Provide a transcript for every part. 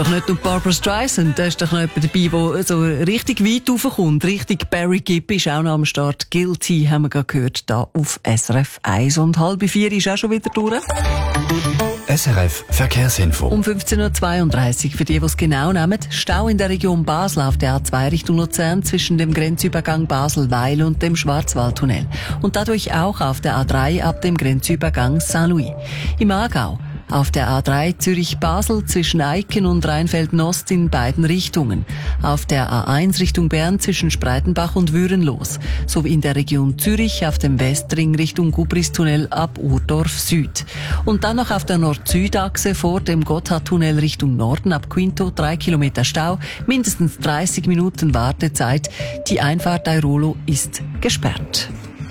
doch nicht nur Barbra Streisand, da ist doch noch jemand dabei, der so richtig weit raufkommt. Richtig Barry Gibb ist auch noch am Start. Guilty haben wir gerade gehört, da auf SRF 1. Und 3:30 ist auch schon wieder durch. SRF Verkehrsinfo. Um 15.32 Uhr, für die es genau nehmen, Stau in der Region Basel auf der A2 Richtung Luzern zwischen dem Grenzübergang Basel-Weil und dem Schwarzwaldtunnel. Und dadurch auch auf der A3 ab dem Grenzübergang Saint-Louis. Im Aargau auf der A3 Zürich-Basel zwischen Eiken und Rheinfelden-Ost in beiden Richtungen. Auf der A1 Richtung Bern zwischen Spreitenbach und Würenlos. Sowie in der Region Zürich auf dem Westring Richtung Gubristunnel ab Urdorf Süd. Und dann noch auf der Nord-Süd-Achse vor dem Gotthardtunnel Richtung Norden ab Quinto 3 Kilometer Stau, mindestens 30 Minuten Wartezeit. Die Einfahrt Airolo ist gesperrt.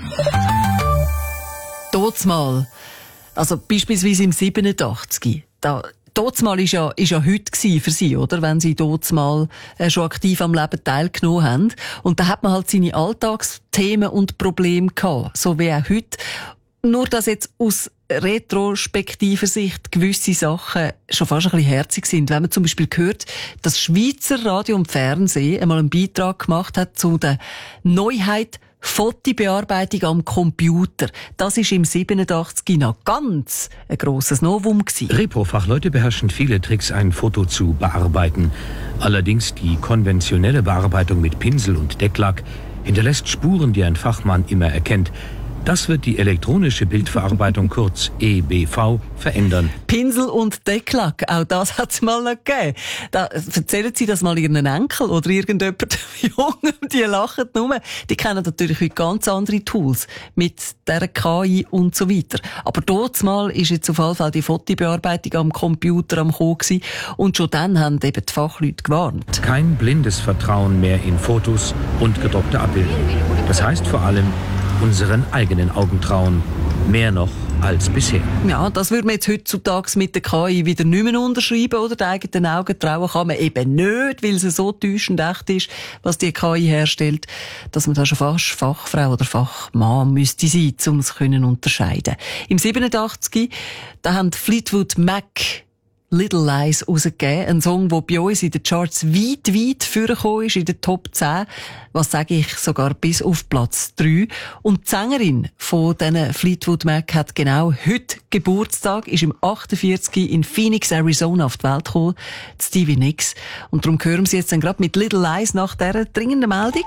Totsmal. Also beispielsweise im 87. Totsmal ist ja heute für sie, oder? Wenn sie totsmal schon aktiv am Leben teilgenommen haben. Und da hat man halt seine Alltagsthemen und Probleme gehabt. So wie auch heute. Nur, dass jetzt aus retrospektiver Sicht gewisse Sachen schon fast ein bisschen herzig sind. Wenn man zum Beispiel hört, dass Schweizer Radio und Fernsehen einmal einen Beitrag gemacht hat zu der Neuheit Fotobearbeitung am Computer. Das ist im 87 noch ganz ein grosses Novum gewesen. Repro-Fachleute beherrschen viele Tricks, ein Foto zu bearbeiten. Allerdings die konventionelle Bearbeitung mit Pinsel und Decklack hinterlässt Spuren, die ein Fachmann immer erkennt. Das wird die elektronische Bildverarbeitung, kurz EBV, verändern. Pinsel und Decklack, auch das hat es mal noch gegeben. Da erzählen Sie das mal Ihren Enkel oder irgendjemand Jungen, die lachen nur. Die kennen natürlich heute ganz andere Tools mit der KI und so weiter. Aber dort mal ist jetzt auf jeden Fall die Fotobearbeitung am Computer am Kommen gewesen. Und schon dann haben eben die Fachleute gewarnt. Kein blindes Vertrauen mehr in Fotos und gedruckte Abbildungen. Das heißt vor allem, unseren eigenen Augen trauen. Mehr noch als bisher. Ja, das würde man jetzt heutzutage mit der KI wieder nicht mehr unterschreiben, oder? Die eigenen Augen trauen kann man eben nicht, weil sie so täuschend echt ist, was die KI herstellt, dass man da schon fast Fachfrau oder Fachmann müsste sein, um es unterscheiden. Im 87, da haben Fleetwood Mac Little Lies rausgegeben. Ein Song, der bei uns in den Charts weit vorgekommen ist, in den Top 10. Was sage ich, sogar bis auf Platz 3. Und die Sängerin von diesen Fleetwood Mac hat genau heute Geburtstag, ist im 48 in Phoenix, Arizona auf die Welt gekommen, Stevie Nicks. Und darum hören Sie jetzt dann gerade mit Little Lies nach dieser dringenden Meldung.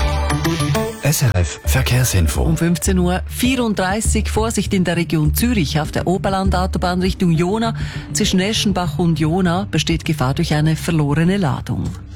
SRF Verkehrsinfo. Um 15.34 Uhr Vorsicht in der Region Zürich auf der Oberland-Autobahn Richtung Jona. Zwischen Eschenbach und Jona besteht Gefahr durch eine verlorene Ladung.